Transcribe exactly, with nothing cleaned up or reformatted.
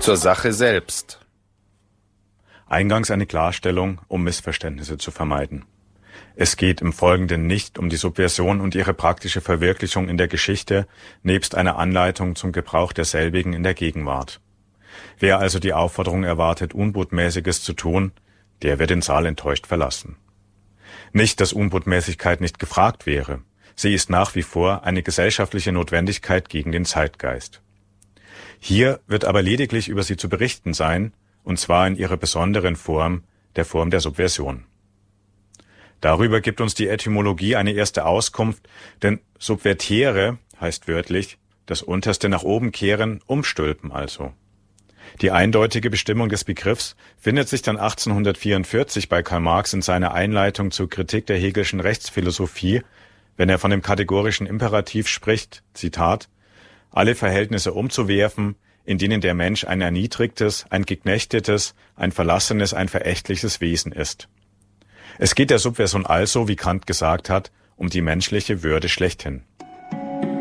Zur Sache selbst. Eingangs eine Klarstellung, um Missverständnisse zu vermeiden. Es geht im Folgenden nicht um die Subversion und ihre praktische Verwirklichung in der Geschichte, nebst einer Anleitung zum Gebrauch derselbigen in der Gegenwart. Wer also die Aufforderung erwartet, Unbotmäßiges zu tun, der wird den Saal enttäuscht verlassen. Nicht, dass Unbotmäßigkeit nicht gefragt wäre. Sie ist nach wie vor eine gesellschaftliche Notwendigkeit gegen den Zeitgeist. Hier wird aber lediglich über sie zu berichten sein, und zwar in ihrer besonderen Form, der Form der Subversion. Darüber gibt uns die Etymologie eine erste Auskunft, denn subvertiere heißt wörtlich das Unterste nach oben kehren, umstülpen also. Die eindeutige Bestimmung des Begriffs findet sich dann achtzehnhundertvierundvierzig bei Karl Marx in seiner Einleitung zur Kritik der Hegelschen Rechtsphilosophie, wenn er von dem kategorischen Imperativ spricht, Zitat, alle Verhältnisse umzuwerfen, in denen der Mensch ein erniedrigtes, ein geknechtetes, ein verlassenes, ein verächtliches Wesen ist. Es geht der Subversion also, wie Kant gesagt hat, um die menschliche Würde schlechthin.